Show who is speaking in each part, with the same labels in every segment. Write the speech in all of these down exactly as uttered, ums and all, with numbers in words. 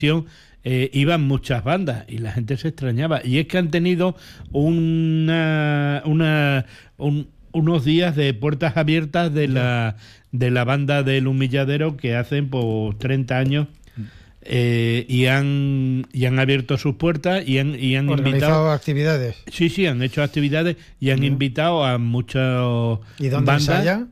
Speaker 1: eh, iban muchas bandas y la gente se extrañaba. Y es que han tenido una, una un, unos días de puertas abiertas de la, de la banda del Humilladero que hacen por treinta años. Eh, y han y han abierto sus puertas y han, y han invitado
Speaker 2: actividades.
Speaker 1: Sí, sí, han hecho actividades y han uh-huh. invitado a muchas
Speaker 2: ¿Y dónde
Speaker 1: bandas.
Speaker 2: ensaya?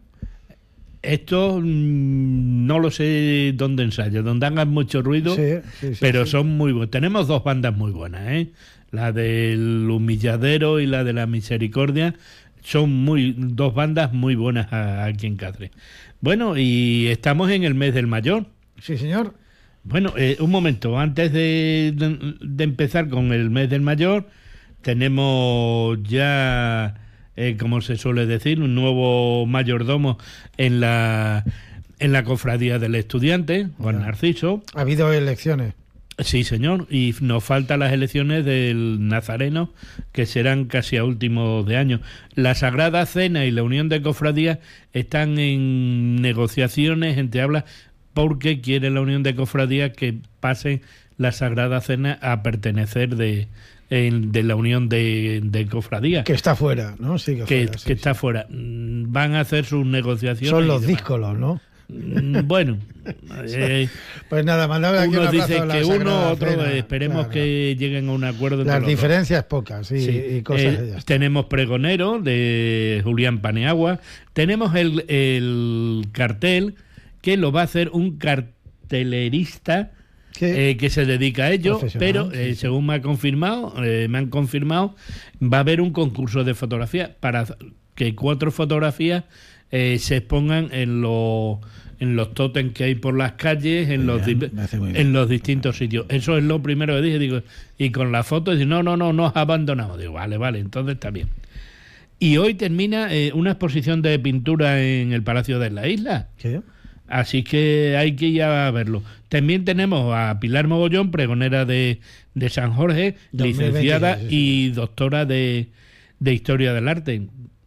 Speaker 1: Esto mmm, no lo sé dónde ensaya, donde hagan mucho ruido,
Speaker 2: sí, sí, sí,
Speaker 1: pero
Speaker 2: sí.
Speaker 1: son muy buenos. Tenemos dos bandas muy buenas, ¿eh? La del Humilladero y la de la Misericordia. Son muy dos bandas muy buenas a, aquí en Cáceres. Bueno, y estamos en el mes del Mayor.
Speaker 2: Sí, señor.
Speaker 1: Bueno, eh, un momento, antes de, de, de empezar con el mes del Mayor, tenemos ya, eh, como se suele decir, un nuevo mayordomo en la en la cofradía del estudiante, Juan Narciso.
Speaker 2: Ha habido elecciones.
Speaker 1: Sí, señor, y nos faltan las elecciones del Nazareno, que serán casi a últimos de año. La Sagrada Cena y la Unión de Cofradías están en negociaciones, entre hablas, porque quiere la Unión de Cofradías que pase la Sagrada Cena a pertenecer de, de la Unión de, de Cofradías.
Speaker 2: Que está fuera, ¿no? Sí, que,
Speaker 1: que,
Speaker 2: fuera, sí,
Speaker 1: que
Speaker 2: sí.
Speaker 1: está fuera. Van a hacer sus negociaciones.
Speaker 2: Son los díscolos, ¿no?
Speaker 1: Bueno, eh,
Speaker 2: pues nada, mandaba aquí un
Speaker 1: unos
Speaker 2: abrazo
Speaker 1: dicen
Speaker 2: a la
Speaker 1: que uno, otro
Speaker 2: Cena,
Speaker 1: esperemos
Speaker 2: claro.
Speaker 1: que lleguen a un acuerdo.
Speaker 2: Las
Speaker 1: entre
Speaker 2: diferencias los pocas sí,
Speaker 1: sí.
Speaker 2: y cosas
Speaker 1: eh,
Speaker 2: de ellas.
Speaker 1: Tenemos Pregonero de Julián Paneagua, tenemos el, el cartel que lo va a hacer un cartelerista eh, que se dedica a ello, pero eh, sí, según me ha confirmado, eh, me han confirmado, va a haber un concurso de fotografía para que cuatro fotografías eh, se expongan en los en los tótems que hay por las calles, en los
Speaker 2: bien,
Speaker 1: en los distintos sitios. Eso es lo primero que dije, digo, y con la foto dice, no, no, no, nos abandonamos. Digo, vale, vale, entonces está bien. Y hoy termina eh, una exposición de pintura en el Palacio de la Isla.
Speaker 2: ¿Qué?
Speaker 1: Así que hay que ir a verlo. También tenemos a Pilar Mogollón, pregonera de, de San Jorge, licenciada sí, sí. y doctora de, de Historia del Arte.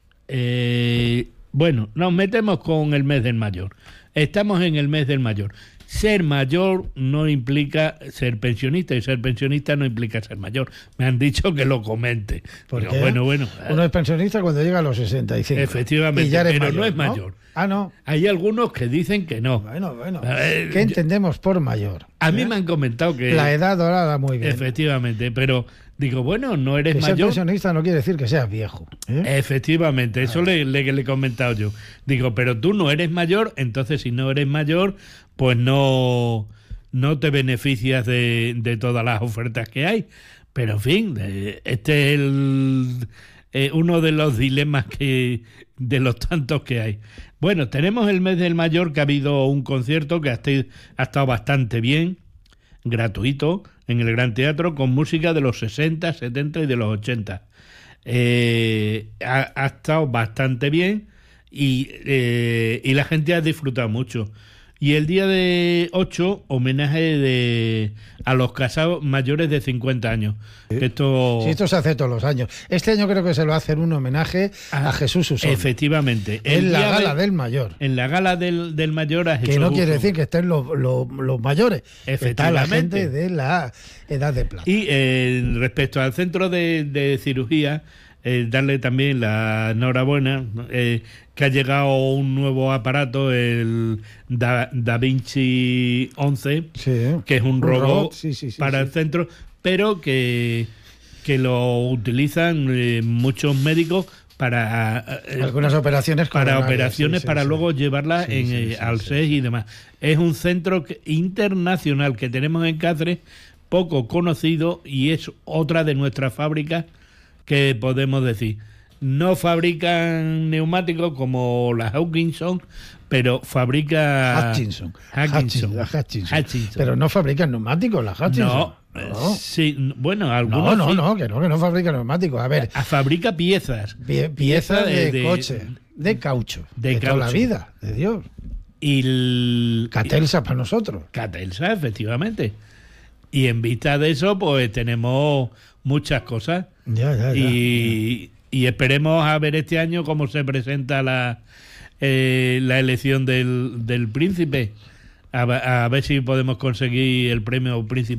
Speaker 1: Eh, bueno, nos metemos con el mes del Mayor. Estamos en el mes del Mayor. Ser mayor no implica ser pensionista, y ser pensionista no implica ser mayor. Me han dicho que lo comente.
Speaker 2: ¿Por
Speaker 1: pero
Speaker 2: qué?
Speaker 1: bueno, bueno.
Speaker 2: Uno es pensionista cuando llega a los sesenta y cinco.
Speaker 1: Efectivamente,
Speaker 2: y ya
Speaker 1: pero
Speaker 2: mayor,
Speaker 1: no es
Speaker 2: ¿no?
Speaker 1: mayor.
Speaker 2: Ah, no.
Speaker 1: Hay algunos que dicen que no.
Speaker 2: Bueno, bueno.
Speaker 1: Eh,
Speaker 2: ¿Qué entendemos por mayor?
Speaker 1: A
Speaker 2: ¿Eh?
Speaker 1: mí me han comentado que...
Speaker 2: La edad dorada, muy bien.
Speaker 1: Efectivamente, pero digo, bueno, no eres
Speaker 2: que
Speaker 1: mayor...
Speaker 2: ser pensionista no quiere decir que seas viejo. ¿eh?
Speaker 1: Efectivamente, eso le, le, le he comentado yo. Digo, pero tú no eres mayor, entonces si no eres mayor, pues no... no te beneficias de, de todas las ofertas que hay. Pero en fin, este es el, eh, uno de los dilemas que de los tantos que hay. Bueno, tenemos el mes del Mayor, que ha habido un concierto que ha estado, ha estado bastante bien, gratuito, en el Gran Teatro, con música de los sesenta, setenta y de los ochenta. Eh, ha, ha estado bastante bien y, eh, y la gente ha disfrutado mucho. Y el día de ocho, homenaje de a los casados mayores de cincuenta años.
Speaker 2: Sí.
Speaker 1: Esto...
Speaker 2: Sí, esto se hace todos los años. Este año creo que se lo va a hacer un homenaje a, a Jesús Usón.
Speaker 1: Efectivamente.
Speaker 2: En
Speaker 1: el
Speaker 2: la gala
Speaker 1: de,
Speaker 2: del mayor.
Speaker 1: En la gala del, del mayor a Jesús
Speaker 2: Que no quiere
Speaker 1: Usón.
Speaker 2: decir que estén los, los, los mayores. Está la gente de la edad de plata.
Speaker 1: Y eh, respecto al centro de, de cirugía, eh, darle también la enhorabuena, eh, que ha llegado un nuevo aparato, el Da, Da Vinci once,
Speaker 2: sí,
Speaker 1: que es un, un robot, robot
Speaker 2: sí, sí, sí,
Speaker 1: para
Speaker 2: sí.
Speaker 1: el centro, pero que, que lo utilizan eh, muchos médicos para
Speaker 2: eh, algunas operaciones
Speaker 1: para operaciones
Speaker 2: sí, sí,
Speaker 1: para
Speaker 2: sí.
Speaker 1: luego llevarlas
Speaker 2: sí,
Speaker 1: en,
Speaker 2: sí,
Speaker 1: eh,
Speaker 2: sí,
Speaker 1: al
Speaker 2: sí,
Speaker 1: S E S
Speaker 2: sí.
Speaker 1: y demás. Es un centro que, internacional que tenemos en Cáceres, poco conocido, y es otra de nuestras fábricas que podemos decir. No fabrican neumáticos como la Hutchinson, pero fabrica...
Speaker 2: Hutchinson.
Speaker 1: Hutchinson.
Speaker 2: Hutchinson.
Speaker 1: Hutchinson.
Speaker 2: Pero no fabrican neumáticos la Hutchinson.
Speaker 1: No, no. Sí, bueno, algunos
Speaker 2: No, no,
Speaker 1: sí.
Speaker 2: no, que no, que no fabrican neumáticos. A ver.
Speaker 1: A, fabrica piezas.
Speaker 2: Pie, piezas de, de, de coche, de caucho.
Speaker 1: De,
Speaker 2: de
Speaker 1: caucho.
Speaker 2: toda la vida, de Dios.
Speaker 1: Y el...
Speaker 2: Catelsa y, para nosotros.
Speaker 1: Catelsa, efectivamente. Y en vista de eso, pues tenemos muchas cosas.
Speaker 2: Ya, ya, ya.
Speaker 1: Y...
Speaker 2: ya.
Speaker 1: Y esperemos a ver este año cómo se presenta la eh, la elección del, del príncipe, a, a ver si podemos conseguir el premio príncipe.